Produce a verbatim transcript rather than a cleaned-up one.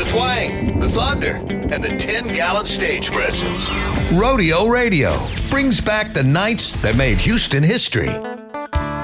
the twang, the thunder, and the ten-gallon stage presence. Rodeo Radio brings back the nights that made Houston history.